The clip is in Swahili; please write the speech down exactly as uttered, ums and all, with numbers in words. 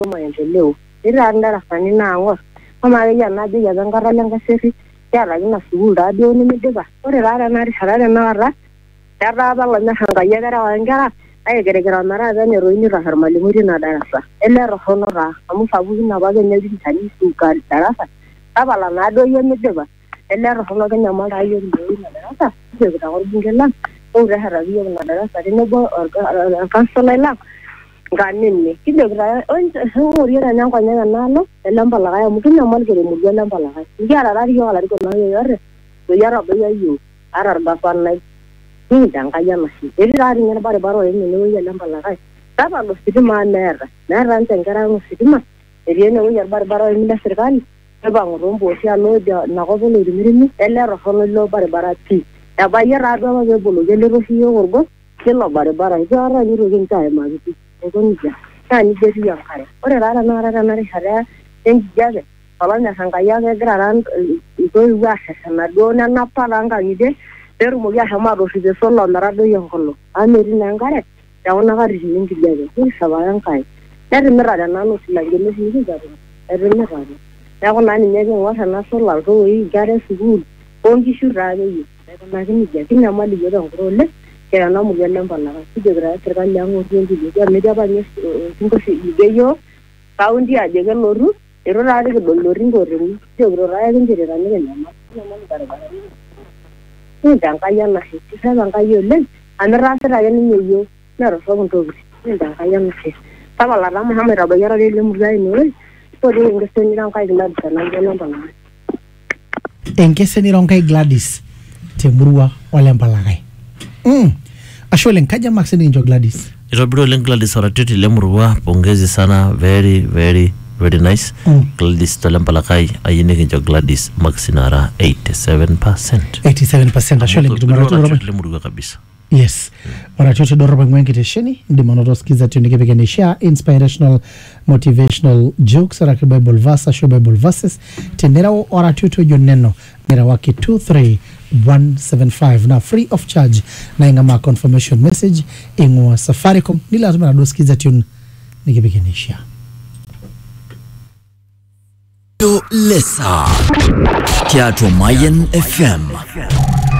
maendeleo ira ndarasani nangor ama ya naje ya ngara lenga seri ya la ina suul radio ni mideba ore rara nari harare nara darra balla na hanga ya gara wangara ay gere gara mara ga ne roini ra har malimuri na darasa elle ro honora amu sabu na ba ga ne din tani su ka darasa abala na do ye mideba elle ro honora ga nyama ra yo ni na darasa je ga or bingela o re hara yo na darasa ne bo kansala la ganne kido gra on huri na nyangwa nyanga nalo elamba la ya mukina mal gere mu lamba la ya ra ra yo ala ko na yo yare to yara ba yo arar ba pan na ni danga ya masi eri ra ri ngana bare baro ni no ya lamba la ga ta ba lo sidima nera nera ntengara no sidima eri ne o yar bare baro ni la serikali ba ngombo sia no ja na go bolo ri mi ele ro hono lo bare barati ya ba yara do ba bolo gele ro fi yo gorgo kelo bare bara ja ra ni ro ginta ma gi egonja tani beri yang kare ore rara nara nara hara en jaje palanya hanga ya ga graran do wa sana do na na palanga ide pero mo ya hama ro side solo nara do yang kollo ameri nangare ya ona ga ri ningi jaje ni sabayan kai dari merada nanu silange ni singi garo ere merada ya ona ni nyege wa sana solo do yi gare sugul ongi shurage yi ya na ni jaje ni amali yo do le kaya na mu yalla balla ci degra sergal yang ngorni di ya media ba ni singo si igeyo kaundi aje ga loru ero ra de do lori ngorni degro ra ya ngire ra ni na ma na bara bara ni dan kaya na si sa dan kaya le anra ra ya ni yo na ro so nto ni dan kaya na si sama la ra muhammad ra ba yara le mu zai ni to de ngese ni dan kaya glad na ngena balla engese ni ron kay Gladys te murwa wala mbalagai mm ashole nkaja Max ni njo Gladys irobiro len Gladys oratiti lemurwa pongezi sana very very very nice mm. Gladys tolempalakai ayine njo Gladys Maxinara eighty-seven percent eighty-seven percent ashole ngidumara lemurwa kabisa yes oratiti doroba ngwengi tesheni ndi manoto skiza tunike pekene share inspirational motivational jokes ara Bible verse show Bible verses tenera oratiti joneno nera wake two three one seven five na free of charge na ingama confirmation message ingwa Safaricom ni lazima na dosikiza tune nikipiganisha Lesa Teatro Mayen F M